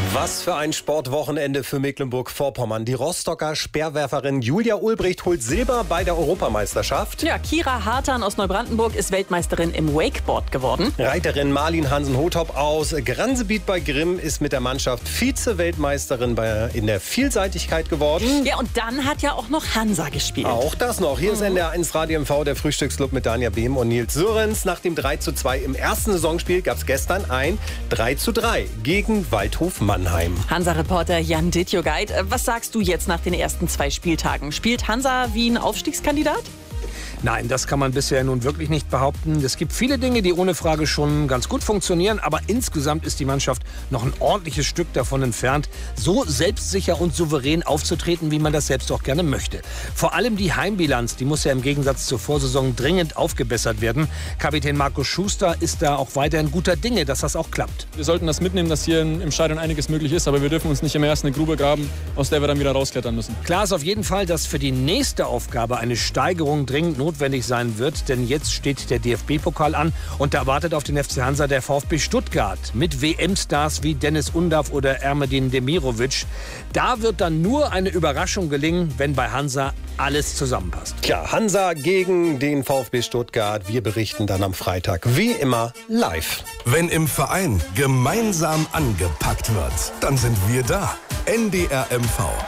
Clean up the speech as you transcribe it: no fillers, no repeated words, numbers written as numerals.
Was für ein Sportwochenende für Mecklenburg-Vorpommern. Die Rostocker Speerwerferin Julia Ulbricht holt Silber bei der Europameisterschaft. Ja, Kira Hartan aus Neubrandenburg ist Weltmeisterin im Wakeboard geworden. Reiterin Marlin Hansen-Hotop aus Gransebiet bei Grimm ist mit der Mannschaft Vize-Weltmeisterin in der Vielseitigkeit geworden. Ja, und dann hat ja auch noch Hansa gespielt. Auch das noch. Hier ist NDR1 Radio MV, der Frühstücksclub mit Danja Behm und Nils Sörens. Nach dem 3:2 im ersten Saisonspiel gab es gestern ein 3:3 gegen Waldhof Mannheim. Hansa-Reporter Jan Ditjogait, was sagst du jetzt nach den ersten 2 Spieltagen? Spielt Hansa wie ein Aufstiegskandidat? Nein, das kann man bisher nun wirklich nicht behaupten. Es gibt viele Dinge, die ohne Frage schon ganz gut funktionieren, aber insgesamt ist die Mannschaft noch ein ordentliches Stück davon entfernt, so selbstsicher und souverän aufzutreten, wie man das selbst auch gerne möchte. Vor allem die Heimbilanz, die muss ja im Gegensatz zur Vorsaison dringend aufgebessert werden. Kapitän Markus Schuster ist da auch weiterhin guter Dinge, dass das auch klappt. Wir sollten das mitnehmen, dass hier im Stadion einiges möglich ist, aber wir dürfen uns nicht immer erst eine Grube graben, aus der wir dann wieder rausklettern müssen. Klar ist auf jeden Fall, dass für die nächste Aufgabe eine Steigerung dringend notwendig sein wird, denn jetzt steht der DFB-Pokal an und da wartet auf den FC Hansa der VfB Stuttgart mit WM-Stars wie Dennis Undav oder Ermedin Demirovic. Da wird dann nur eine Überraschung gelingen, wenn bei Hansa alles zusammenpasst. Tja, Hansa gegen den VfB Stuttgart. Wir berichten dann am Freitag wie immer live. Wenn im Verein gemeinsam angepackt wird, dann sind wir da. NDR MV.